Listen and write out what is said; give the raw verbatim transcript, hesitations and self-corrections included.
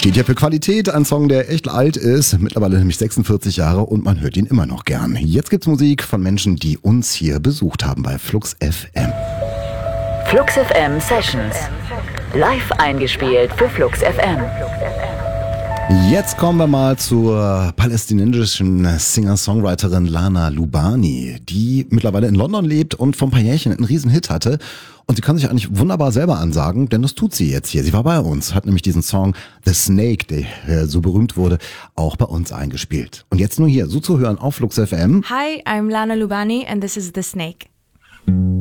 Steht ja für Qualität, ein Song, der echt alt ist, mittlerweile nämlich sechsundvierzig Jahre und man hört ihn immer noch gern. Jetzt gibt's Musik von Menschen, die uns hier besucht haben bei Flux F M. Flux F M Sessions. Live eingespielt für Flux F M. Jetzt kommen wir mal zur palästinensischen Singer-Songwriterin Lana Lubani, die mittlerweile in London lebt und vor ein paar Jährchen einen riesen Hit hatte. Und sie kann sich eigentlich wunderbar selber ansagen, denn das tut sie jetzt hier. Sie war bei uns, hat nämlich diesen Song The Snake, der so berühmt wurde, auch bei uns eingespielt. Und jetzt nur hier, so zu hören auf Flux F M. Hi, I'm Lana Lubani and this is The Snake.